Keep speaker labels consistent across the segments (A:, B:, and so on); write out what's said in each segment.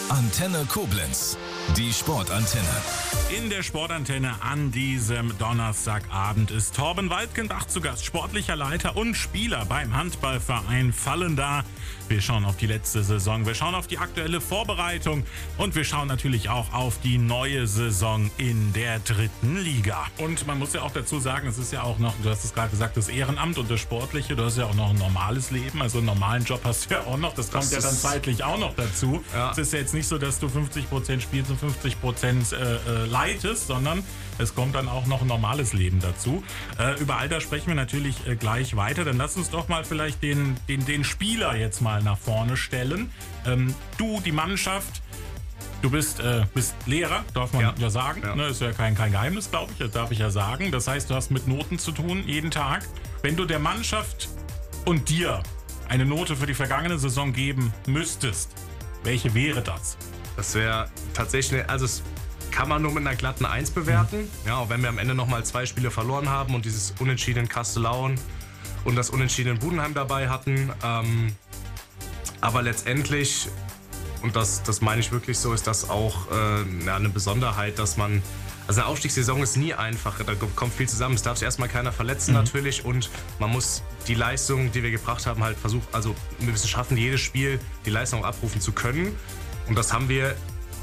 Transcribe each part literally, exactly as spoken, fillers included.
A: Antenne Koblenz, die Sportantenne.
B: In der Sportantenne an diesem Donnerstagabend ist Torben Waltgenbach zu Gast, sportlicher Leiter und Spieler beim Handballverein Vallendar. Wir schauen auf die letzte Saison, wir schauen auf die aktuelle Vorbereitung und wir schauen natürlich auch auf die neue Saison in der dritten Liga. Und man muss ja auch dazu sagen, es ist ja auch noch, du hast es gerade gesagt, das Ehrenamt und das Sportliche, du hast ja auch noch ein normales Leben, also einen normalen Job hast du ja auch noch, das kommt das ja dann zeitlich auch noch dazu. Ja. Es ist ja jetzt nicht so, dass du fünfzig Prozent spielst und fünfzig Prozent äh, äh, leitest, sondern es kommt dann auch noch ein normales Leben dazu. Äh, über all das sprechen wir natürlich äh, gleich weiter. Dann lass uns doch mal vielleicht den, den, den Spieler jetzt mal nach vorne stellen. Ähm, du, die Mannschaft, du bist, äh, bist Lehrer, darf man ja, ja sagen. Ja. Ne, ist ja kein, kein Geheimnis, glaube ich, das darf ich ja sagen. Das heißt, du hast mit Noten zu tun, jeden Tag. Wenn du der Mannschaft und dir eine Note für die vergangene Saison geben müsstest, welche wäre das?
C: Das wäre tatsächlich, also es kann man nur mit einer glatten eins bewerten. Mhm. Ja, auch wenn wir am Ende nochmal zwei Spiele verloren haben und dieses Unentschieden in Kastellaun und das Unentschieden in Budenheim dabei hatten. Ähm, aber letztendlich, und das, das meine ich wirklich so, ist das auch äh, ja, eine Besonderheit, dass man, also eine Aufstiegssaison ist nie einfach, da kommt viel zusammen. Es darf sich erstmal keiner verletzen mhm. natürlich und man muss die Leistung, die wir gebracht haben, halt versuchen, also wir müssen schaffen, jedes Spiel die Leistung abrufen zu können. Und das haben wir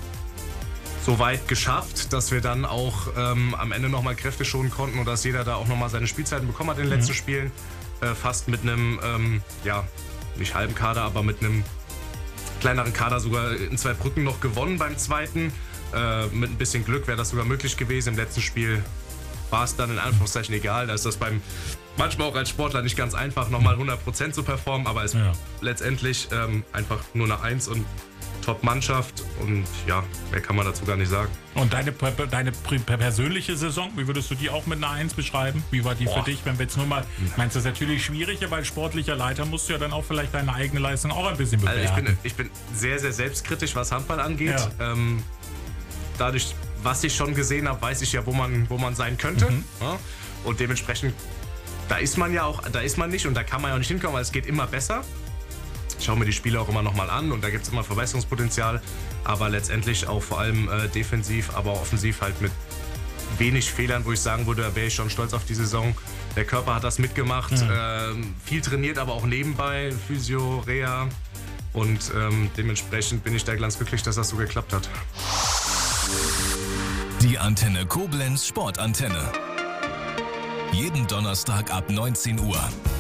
C: so weit geschafft, dass wir dann auch ähm, am Ende nochmal Kräfte schonen konnten und dass jeder da auch nochmal seine Spielzeiten bekommen hat in den mhm. letzten Spielen. Äh, fast mit einem, ähm, ja, nicht halben Kader, aber mit einem kleineren Kader sogar in zwei Brücken noch gewonnen beim zweiten. Äh, mit ein bisschen Glück wäre das sogar möglich gewesen. Im letzten Spiel war es dann in Anführungszeichen egal. Da ist das beim manchmal auch als Sportler nicht ganz einfach, nochmal hundert Prozent zu performen, aber es ist ja. letztendlich ähm, einfach nur eine Eins und Top-Mannschaft und ja, mehr kann man dazu gar nicht sagen.
B: Und deine, deine persönliche Saison, wie würdest du die auch mit einer Eins beschreiben? Wie war die Boah. für dich, wenn wir jetzt nur mal, meinst du, das ist natürlich schwieriger, weil sportlicher Leiter musst du ja dann auch vielleicht deine eigene Leistung auch ein bisschen bewerten.
C: Also ich bin, ich bin sehr, sehr selbstkritisch, was Handball angeht. Ja. Ähm, dadurch, was ich schon gesehen habe, weiß ich ja, wo man, wo man sein könnte. Mhm. Ja? Und dementsprechend, da ist man ja auch, da ist man nicht und da kann man ja auch nicht hinkommen, weil es geht immer besser. Ich schaue mir die Spiele auch immer nochmal an und da gibt es immer Verbesserungspotenzial, aber letztendlich auch vor allem äh, defensiv, aber auch offensiv halt mit wenig Fehlern, wo ich sagen würde, da wäre ich schon stolz auf die Saison. Der Körper hat das mitgemacht, mhm. ähm, viel trainiert, aber auch nebenbei, Physio, Reha und ähm, dementsprechend bin ich da ganz glücklich, dass das so geklappt hat.
A: Die Antenne Koblenz Sportantenne. Jeden Donnerstag ab neunzehn Uhr.